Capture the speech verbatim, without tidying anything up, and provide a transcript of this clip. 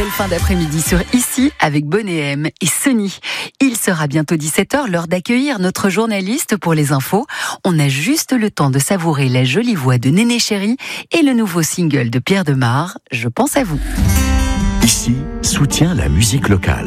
fin d'après-midi sur Ici avec Bonnet M et Sony. Il sera bientôt dix-sept heures, l'heure d'accueillir notre journaliste pour les infos. On a juste le temps de savourer la jolie voix de Néné Chéri et le nouveau single de Pierre Demar, Je pense à vous. Ici, soutient la musique locale.